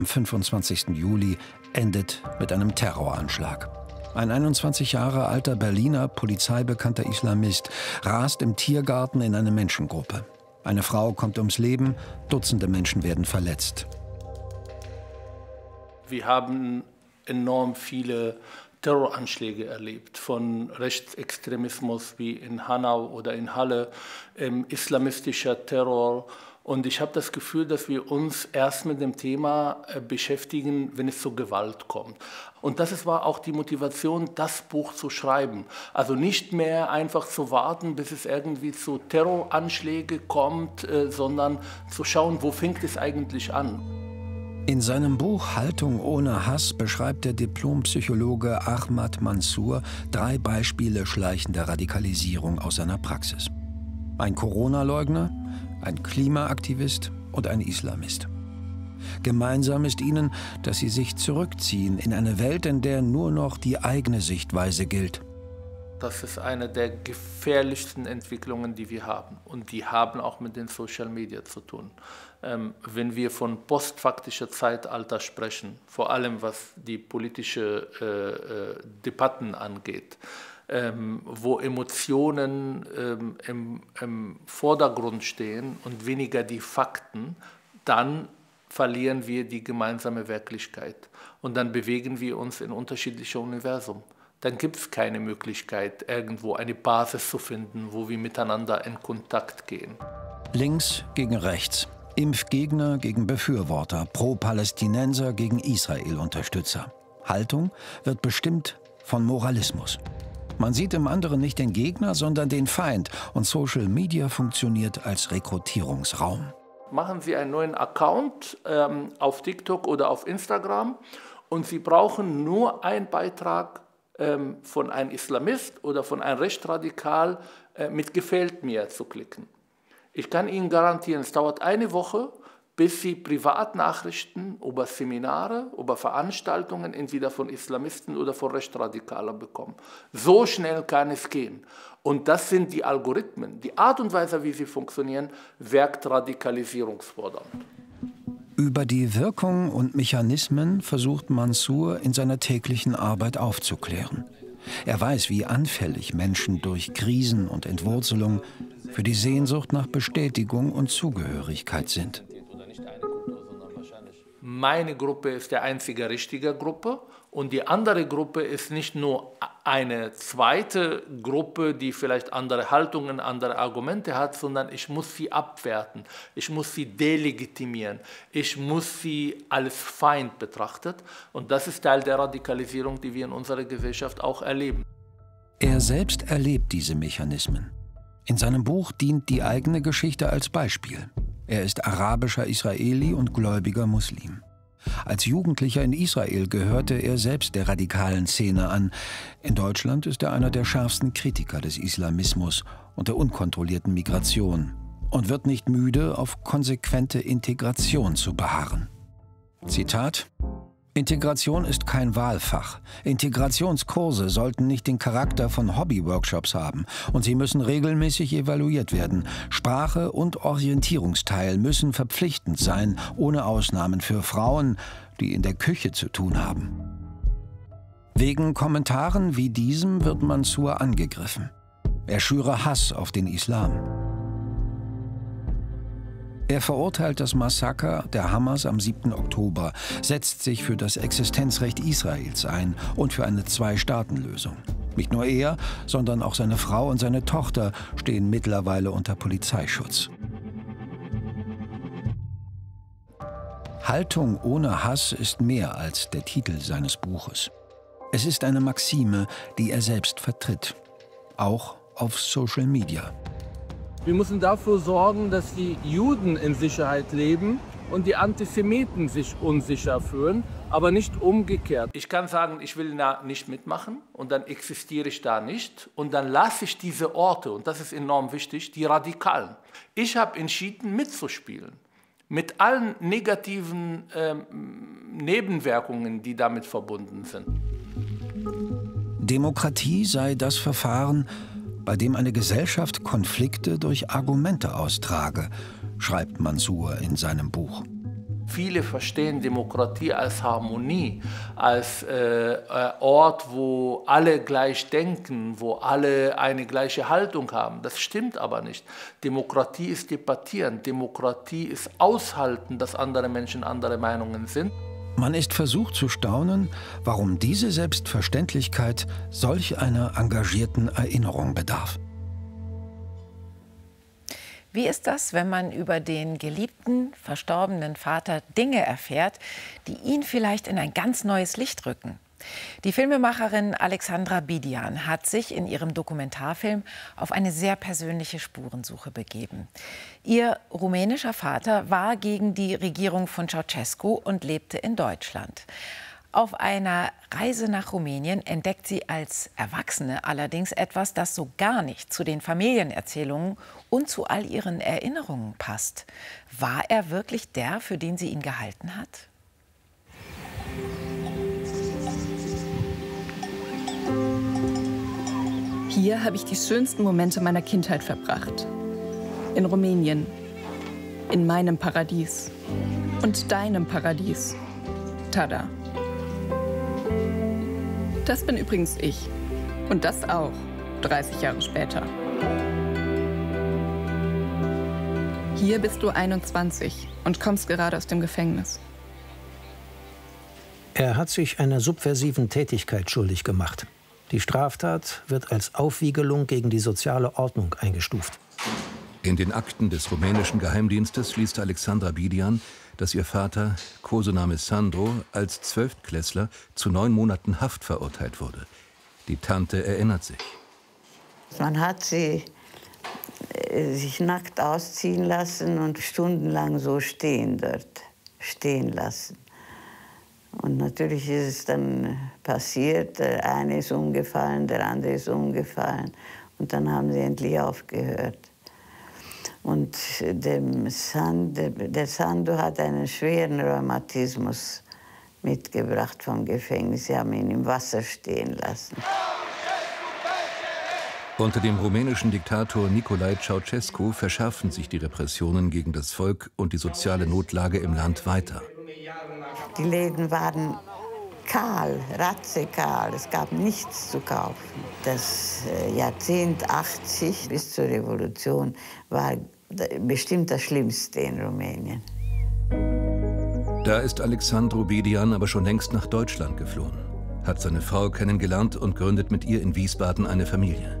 Am 25. Juli endet mit einem Terroranschlag. Ein 21 Jahre alter Berliner, polizeibekannter Islamist rast im Tiergarten in eine Menschengruppe. Eine Frau kommt ums Leben, Dutzende Menschen werden verletzt. Wir haben enorm viele Terroranschläge erlebt, von Rechtsextremismus wie in Hanau oder in Halle, islamistischer Terror. Und ich habe das Gefühl, dass wir uns erst mit dem Thema beschäftigen, wenn es zur Gewalt kommt. Und das war auch die Motivation, das Buch zu schreiben. Also nicht mehr einfach zu warten, bis es irgendwie zu Terroranschlägen kommt, sondern zu schauen, wo fängt es eigentlich an. In seinem Buch Haltung ohne Hass beschreibt der Diplompsychologe Ahmad Mansour 3 Beispiele schleichender Radikalisierung aus seiner Praxis. Ein Corona-Leugner, ein Klimaaktivist und ein Islamist. Gemeinsam ist ihnen, dass sie sich zurückziehen in eine Welt, in der nur noch die eigene Sichtweise gilt. Das ist eine der gefährlichsten Entwicklungen, die wir haben. Und die haben auch mit den Social Media zu tun. Wenn wir von postfaktischer Zeitalter sprechen, vor allem was die politische Debatten angeht, wo Emotionen im Vordergrund stehen und weniger die Fakten, dann verlieren wir die gemeinsame Wirklichkeit. Und dann bewegen wir uns in unterschiedliche Universen. Dann gibt es keine Möglichkeit, irgendwo eine Basis zu finden, wo wir miteinander in Kontakt gehen. Links gegen rechts, Impfgegner gegen Befürworter, Pro-Palästinenser gegen Israel-Unterstützer. Haltung wird bestimmt von Moralismus. Man sieht im anderen nicht den Gegner, sondern den Feind. Und Social Media funktioniert als Rekrutierungsraum. Machen Sie einen neuen Account auf TikTok oder auf Instagram und Sie brauchen nur einen Beitrag von einem Islamist oder von einem Rechtsradikal mit Gefällt mir zu klicken. Ich kann Ihnen garantieren, es dauert eine Woche, bis Sie Privatnachrichten über Seminare, über Veranstaltungen entweder von Islamisten oder von Rechtsradikalen bekommen. So schnell kann es gehen. Und das sind die Algorithmen. Die Art und Weise, wie sie funktionieren, wirkt radikalisierungsfordernd. Über die Wirkung und Mechanismen versucht Mansour in seiner täglichen Arbeit aufzuklären. Er weiß, wie anfällig Menschen durch Krisen und Entwurzelung für die Sehnsucht nach Bestätigung und Zugehörigkeit sind. Meine Gruppe ist die einzige richtige Gruppe und die andere Gruppe ist nicht nur eine zweite Gruppe, die vielleicht andere Haltungen, andere Argumente hat, sondern ich muss sie abwerten, ich muss sie delegitimieren, ich muss sie als Feind betrachten und das ist Teil der Radikalisierung, die wir in unserer Gesellschaft auch erleben. Er selbst erlebt diese Mechanismen. In seinem Buch dient die eigene Geschichte als Beispiel. Er ist arabischer Israeli und gläubiger Muslim. Als Jugendlicher in Israel gehörte er selbst der radikalen Szene an. In Deutschland ist er einer der schärfsten Kritiker des Islamismus und der unkontrollierten Migration und wird nicht müde, auf konsequente Integration zu beharren. Zitat: Integration ist kein Wahlfach. Integrationskurse sollten nicht den Charakter von Hobby-Workshops haben und sie müssen regelmäßig evaluiert werden. Sprache und Orientierungsteil müssen verpflichtend sein, ohne Ausnahmen für Frauen, die in der Küche zu tun haben. Wegen Kommentaren wie diesem wird Mansour angegriffen. Er schüre Hass auf den Islam. Er verurteilt das Massaker der Hamas am 7. Oktober, setzt sich für das Existenzrecht Israels ein und für eine Zwei-Staaten-Lösung. Nicht nur er, sondern auch seine Frau und seine Tochter stehen mittlerweile unter Polizeischutz. Haltung ohne Hass ist mehr als der Titel seines Buches. Es ist eine Maxime, die er selbst vertritt, auch auf Social Media. Wir müssen dafür sorgen, dass die Juden in Sicherheit leben und die Antisemiten sich unsicher fühlen, aber nicht umgekehrt. Ich kann sagen, ich will da nicht mitmachen und dann existiere ich da nicht und dann lasse ich diese Orte, und das ist enorm wichtig, die Radikalen. Ich habe entschieden, mitzuspielen, mit allen negativen Nebenwirkungen, die damit verbunden sind. Demokratie sei das Verfahren, bei dem eine Gesellschaft Konflikte durch Argumente austrage, schreibt Mansour in seinem Buch. Viele verstehen Demokratie als Harmonie, als Ort, wo alle gleich denken, wo alle eine gleiche Haltung haben. Das stimmt aber nicht. Demokratie ist debattieren, Demokratie ist aushalten, dass andere Menschen andere Meinungen sind. Man ist versucht zu staunen, warum diese Selbstverständlichkeit solch einer engagierten Erinnerung bedarf. Wie ist das, wenn man über den geliebten, verstorbenen Vater Dinge erfährt, die ihn vielleicht in ein ganz neues Licht rücken? Die Filmemacherin Alexandra Bidian hat sich in ihrem Dokumentarfilm auf eine sehr persönliche Spurensuche begeben. Ihr rumänischer Vater war gegen die Regierung von Ceausescu und lebte in Deutschland. Auf einer Reise nach Rumänien entdeckt sie als Erwachsene allerdings etwas, das so gar nicht zu den Familienerzählungen und zu all ihren Erinnerungen passt. War er wirklich der, für den sie ihn gehalten hat? Hier habe ich die schönsten Momente meiner Kindheit verbracht. In Rumänien. In meinem Paradies. Und deinem Paradies. Tada. Das bin übrigens ich. Und das auch, 30 Jahre später. Hier bist du 21 und kommst gerade aus dem Gefängnis. Er hat sich einer subversiven Tätigkeit schuldig gemacht. Die Straftat wird als Aufwiegelung gegen die soziale Ordnung eingestuft. In den Akten des rumänischen Geheimdienstes liest Alexandra Bidian, dass ihr Vater, Kosename Sandro, als Zwölftklässler zu 9 Monaten Haft verurteilt wurde. Die Tante erinnert sich. Man hat sie sich nackt ausziehen lassen und stundenlang so stehen lassen. Und natürlich ist es dann passiert, der eine ist umgefallen, der andere ist umgefallen. Und dann haben sie endlich aufgehört. Und der Sandro hat einen schweren Rheumatismus mitgebracht vom Gefängnis. Sie haben ihn im Wasser stehen lassen. Unter dem rumänischen Diktator Nicolae Ceausescu verschärfen sich die Repressionen gegen das Volk und die soziale Notlage im Land weiter. Die Läden waren kahl, ratzekahl. Es gab nichts zu kaufen. Das Jahrzehnt 80 bis zur Revolution war bestimmt das Schlimmste in Rumänien. Da ist Alexandru Bidian aber schon längst nach Deutschland geflohen, hat seine Frau kennengelernt und gründet mit ihr in Wiesbaden eine Familie.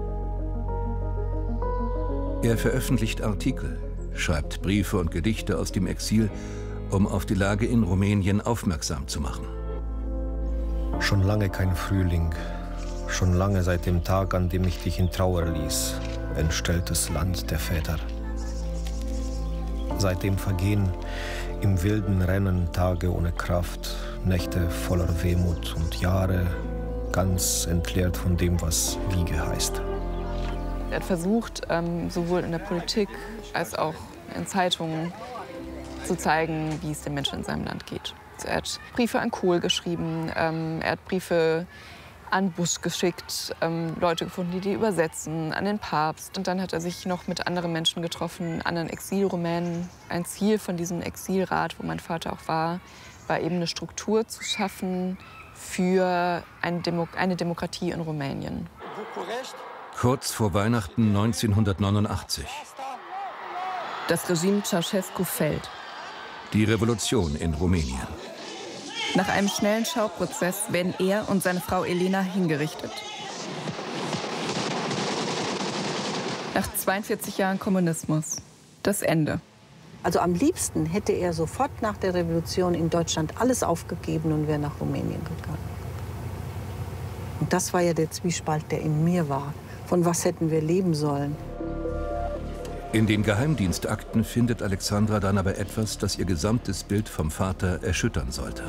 Er veröffentlicht Artikel, schreibt Briefe und Gedichte aus dem Exil, um auf die Lage in Rumänien aufmerksam zu machen. Schon lange kein Frühling, schon lange seit dem Tag, an dem ich dich in Trauer ließ, entstelltes Land der Väter. Seitdem vergehen im wilden Rennen Tage ohne Kraft, Nächte voller Wehmut und Jahre ganz entleert von dem, was Wiege heißt. Er hat versucht, sowohl in der Politik als auch in Zeitungen zu zeigen, wie es den Menschen in seinem Land geht. Er hat Briefe an Kohl geschrieben, er hat Briefe an Bush geschickt, Leute gefunden, die übersetzen, an den Papst. Und dann hat er sich noch mit anderen Menschen getroffen, anderen Exilrumänen. Ein Ziel von diesem Exilrat, wo mein Vater auch war eben eine Struktur zu schaffen für eine Demokratie in Rumänien. Kurz vor Weihnachten 1989. Das Regime Ceausescu fällt. Die Revolution in Rumänien. Nach einem schnellen Schauprozess werden er und seine Frau Elena hingerichtet. Nach 42 Jahren Kommunismus. Das Ende. Also am liebsten hätte er sofort nach der Revolution in Deutschland alles aufgegeben und wäre nach Rumänien gegangen. Und das war ja der Zwiespalt, der in mir war. Von was hätten wir leben sollen? In den Geheimdienstakten findet Alexandra dann aber etwas, das ihr gesamtes Bild vom Vater erschüttern sollte.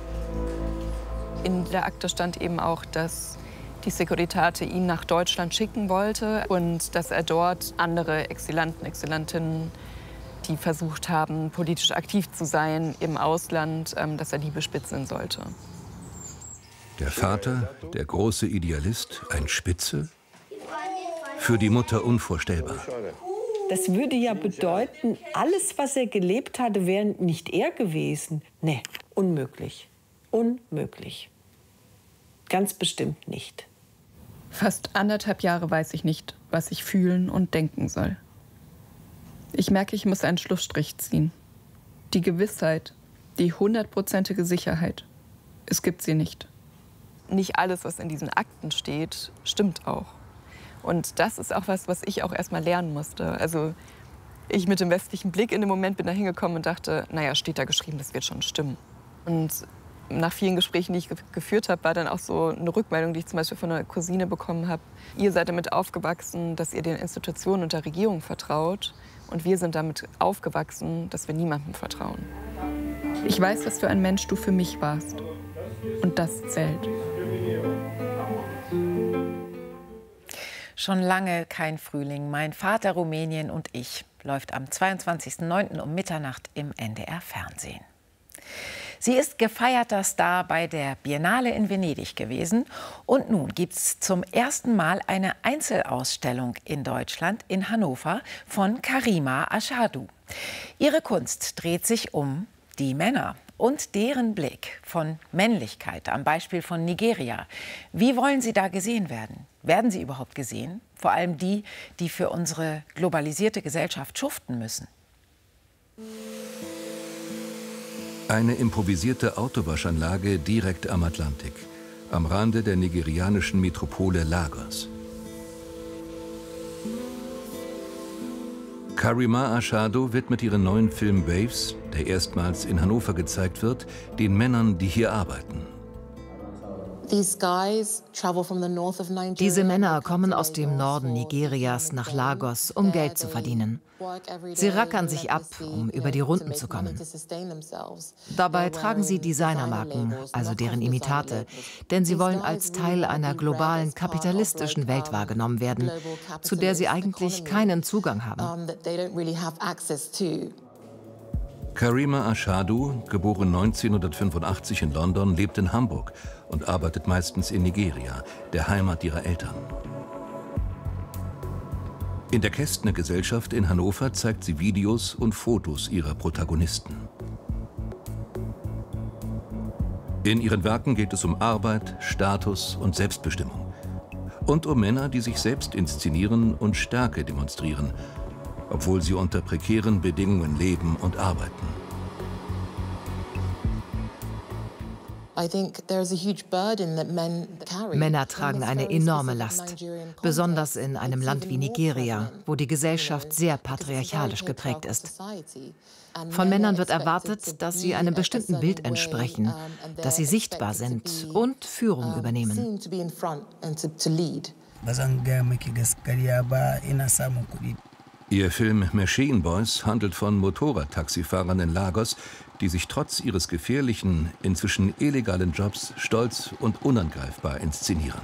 In der Akte stand eben auch, dass die Securitate ihn nach Deutschland schicken wollte und dass er dort andere Exilanten, Exillantinnen, die versucht haben, politisch aktiv zu sein im Ausland, dass er die bespitzeln sollte. Der Vater, der große Idealist, ein Spitzel? Für die Mutter unvorstellbar. Das würde ja bedeuten, alles, was er gelebt hatte, wäre nicht er gewesen. Nee, unmöglich. Unmöglich. Ganz bestimmt nicht. Fast 1,5 Jahre weiß ich nicht, was ich fühlen und denken soll. Ich merke, ich muss einen Schlussstrich ziehen. Die Gewissheit, die 100%ige Sicherheit, es gibt sie nicht. Nicht alles, was in diesen Akten steht, stimmt auch. Und das ist auch was ich auch erst mal lernen musste. Also ich mit dem westlichen Blick in dem Moment bin da hingekommen und dachte, naja, steht da geschrieben, das wird schon stimmen. Und nach vielen Gesprächen, die ich geführt habe, war dann auch so eine Rückmeldung, die ich zum Beispiel von einer Cousine bekommen habe. Ihr seid damit aufgewachsen, dass ihr den Institutionen und der Regierung vertraut. Und wir sind damit aufgewachsen, dass wir niemandem vertrauen. Ich weiß, was für ein Mensch du für mich warst. Und das zählt. Schon lange kein Frühling. Mein Vater Rumänien und ich läuft am 22.09. um Mitternacht im NDR-Fernsehen. Sie ist gefeierter Star bei der Biennale in Venedig gewesen. Und nun gibt es zum ersten Mal eine Einzelausstellung in Deutschland, in Hannover, von Karima Aşadu. Ihre Kunst dreht sich um die Männer und deren Blick von Männlichkeit, am Beispiel von Nigeria. Wie wollen sie da gesehen werden? Werden sie überhaupt gesehen? Vor allem die, die für unsere globalisierte Gesellschaft schuften müssen. Eine improvisierte Autowaschanlage direkt am Atlantik, am Rande der nigerianischen Metropole Lagos. Karima Aşadu widmet ihren neuen Film Waves, der erstmals in Hannover gezeigt wird, den Männern, die hier arbeiten. Diese Männer kommen aus dem Norden Nigerias nach Lagos, um Geld zu verdienen. Sie rackern sich ab, um über die Runden zu kommen. Dabei tragen sie Designermarken, also deren Imitate, denn sie wollen als Teil einer globalen kapitalistischen Welt wahrgenommen werden, zu der sie eigentlich keinen Zugang haben. Karima Aşadu, geboren 1985 in London, lebt in Hamburg und arbeitet meistens in Nigeria, der Heimat ihrer Eltern. In der Kästner-Gesellschaft in Hannover zeigt sie Videos und Fotos ihrer Protagonisten. In ihren Werken geht es um Arbeit, Status und Selbstbestimmung. Und um Männer, die sich selbst inszenieren und Stärke demonstrieren, obwohl sie unter prekären Bedingungen leben und arbeiten. Männer tragen eine enorme Last, besonders in einem Land wie Nigeria, wo die Gesellschaft sehr patriarchalisch geprägt ist. Von Männern wird erwartet, dass sie einem bestimmten Bild entsprechen, dass sie sichtbar sind und Führung übernehmen. Ihr Film Machine Boys handelt von Motorradtaxifahrern in Lagos, die sich trotz ihres gefährlichen, inzwischen illegalen Jobs stolz und unangreifbar inszenieren.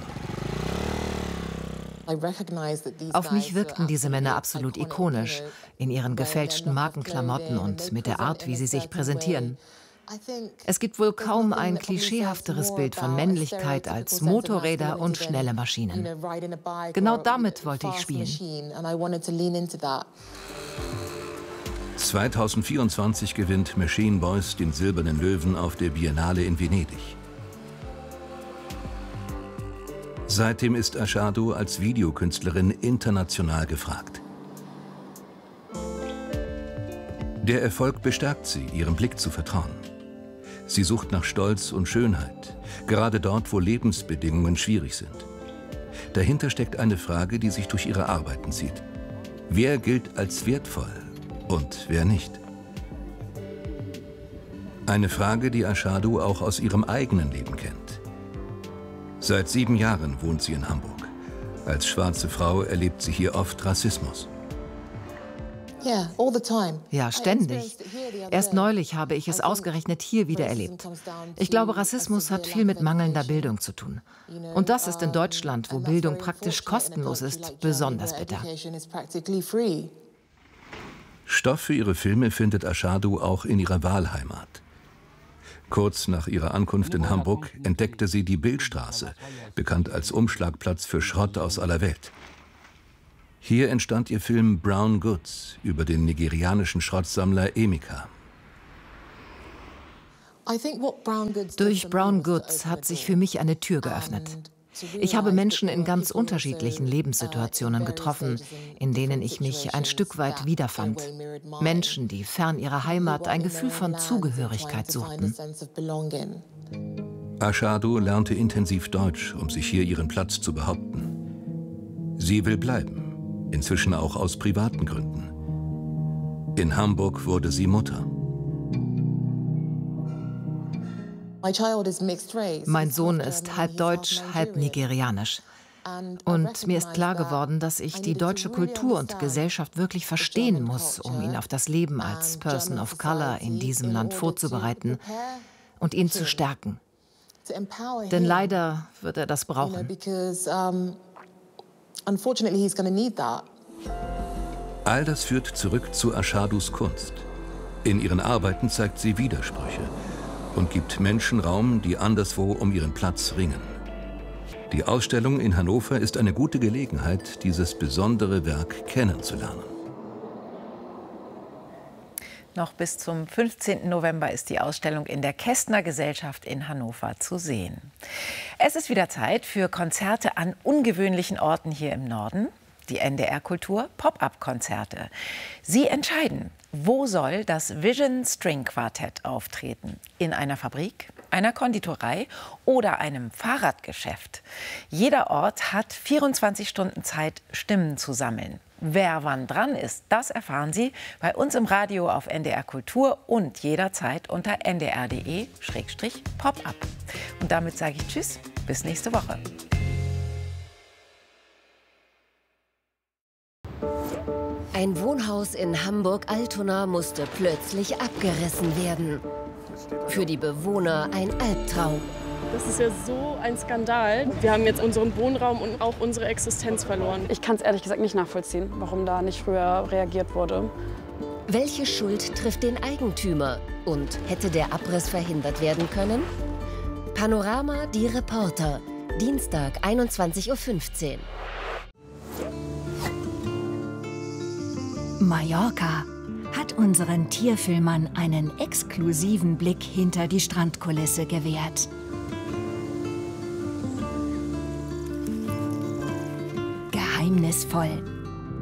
Auf mich wirkten diese Männer absolut ikonisch, in ihren gefälschten Markenklamotten und mit der Art, wie sie sich präsentieren. Es gibt wohl kaum ein klischeehafteres Bild von Männlichkeit als Motorräder und schnelle Maschinen. Genau damit wollte ich spielen. 2024 gewinnt Machine Boys den Silbernen Löwen auf der Biennale in Venedig. Seitdem ist Aşadu als Videokünstlerin international gefragt. Der Erfolg bestärkt sie, ihrem Blick zu vertrauen. Sie sucht nach Stolz und Schönheit, gerade dort, wo Lebensbedingungen schwierig sind. Dahinter steckt eine Frage, die sich durch ihre Arbeiten zieht. Wer gilt als wertvoll und wer nicht? Eine Frage, die Aşadu auch aus ihrem eigenen Leben kennt. Seit 7 Jahren wohnt sie in Hamburg. Als schwarze Frau erlebt sie hier oft Rassismus. Ja, ständig. Erst neulich habe ich es ausgerechnet hier wieder erlebt. Ich glaube, Rassismus hat viel mit mangelnder Bildung zu tun. Und das ist in Deutschland, wo Bildung praktisch kostenlos ist, besonders bitter. Stoff für ihre Filme findet Aşadu auch in ihrer Wahlheimat. Kurz nach ihrer Ankunft in Hamburg entdeckte sie die Bildstraße, bekannt als Umschlagplatz für Schrott aus aller Welt. Hier entstand ihr Film Brown Goods über den nigerianischen Schrottsammler Emeka. Durch Brown Goods hat sich für mich eine Tür geöffnet. Ich habe Menschen in ganz unterschiedlichen Lebenssituationen getroffen, in denen ich mich ein Stück weit wiederfand. Menschen, die fern ihrer Heimat ein Gefühl von Zugehörigkeit suchten. Ashadu lernte intensiv Deutsch, um sich hier ihren Platz zu behaupten. Sie will bleiben, inzwischen auch aus privaten Gründen. In Hamburg wurde sie Mutter. Mein Sohn ist halb deutsch, halb nigerianisch. Und mir ist klar geworden, dass ich die deutsche Kultur und Gesellschaft wirklich verstehen muss, um ihn auf das Leben als Person of Color in diesem Land vorzubereiten und ihn zu stärken. Denn leider wird er das brauchen. All das führt zurück zu Ashadus Kunst. In ihren Arbeiten zeigt sie Widersprüche und gibt Menschen Raum, die anderswo um ihren Platz ringen. Die Ausstellung in Hannover ist eine gute Gelegenheit, dieses besondere Werk kennenzulernen. Noch bis zum 15. November ist die Ausstellung in der Kästner Gesellschaft in Hannover zu sehen. Es ist wieder Zeit für Konzerte an ungewöhnlichen Orten hier im Norden. Die NDR Kultur Pop-up-Konzerte. Sie entscheiden, wo soll das Vision String Quartett auftreten? In einer Fabrik, einer Konditorei oder einem Fahrradgeschäft? Jeder Ort hat 24 Stunden Zeit, Stimmen zu sammeln. Wer wann dran ist, das erfahren Sie bei uns im Radio auf NDR Kultur und jederzeit unter ndr.de/pop-up. Und damit sage ich Tschüss, bis nächste Woche. Ein Wohnhaus in Hamburg-Altona musste plötzlich abgerissen werden. Für die Bewohner ein Albtraum. Das ist ja so ein Skandal. Wir haben jetzt unseren Wohnraum und auch unsere Existenz verloren. Ich kann es ehrlich gesagt nicht nachvollziehen, warum da nicht früher reagiert wurde. Welche Schuld trifft den Eigentümer? Und hätte der Abriss verhindert werden können? Panorama, die Reporter. Dienstag, 21:15 Uhr. Mallorca hat unseren Tierfilmern einen exklusiven Blick hinter die Strandkulisse gewährt. Geheimnisvoll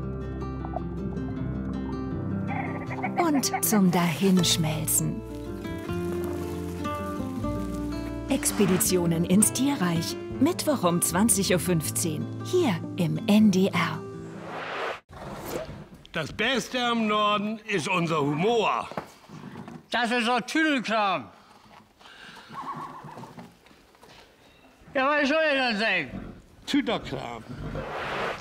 und zum Dahinschmelzen. Expeditionen ins Tierreich, Mittwoch um 20:15 Uhr, hier im NDR. Das Beste am Norden ist unser Humor. Das ist doch Tüdelkram. Ja, was soll ich denn sagen? Tüdelkram.